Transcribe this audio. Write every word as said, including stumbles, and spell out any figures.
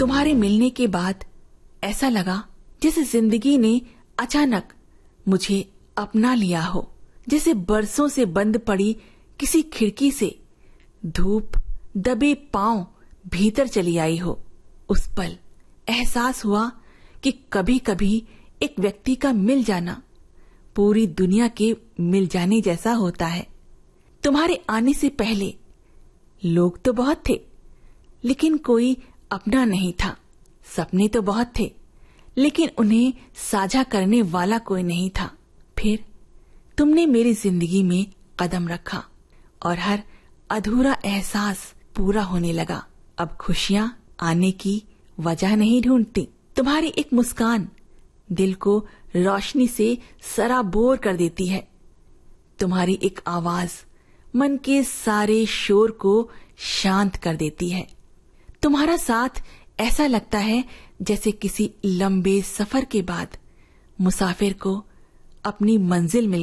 तुम्हारे मिलने के बाद ऐसा लगा जैसे जिंदगी ने अचानक मुझे अपना लिया हो, जैसे बरसों से बंद पड़ी किसी खिड़की से धूप दबे पांव भीतर चली आई हो। उस पल एहसास हुआ कि कभी कभी एक व्यक्ति का मिल जाना पूरी दुनिया के मिल जाने जैसा होता है। तुम्हारे आने से पहले लोग तो बहुत थे, लेकिन कोई अपना नहीं था। सपने तो बहुत थे, लेकिन उन्हें साझा करने वाला कोई नहीं था। फिर तुमने मेरी जिंदगी में कदम रखा और हर अधूरा एहसास पूरा होने लगा। अब खुशियां आने की वजह नहीं ढूंढती। तुम्हारी एक मुस्कान दिल को रोशनी से सराबोर कर देती है। तुम्हारी एक आवाज मन के सारे शोर को शांत कर देती है। तुम्हारा साथ ऐसा लगता है जैसे किसी लंबे सफर के बाद मुसाफिर को अपनी मंजिल मिल